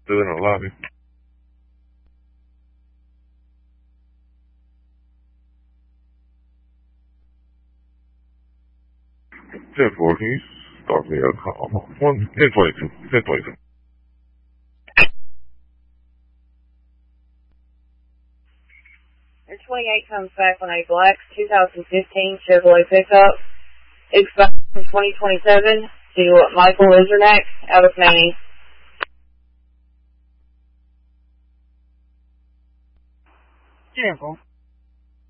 Still in the lobby. 10-4, can you start me a call? 10-22. 10-22. Your 28 comes back on a black 2015 Chevrolet pickup. Expect from 2027 to Michael Lizernak out of Manny. 10-4.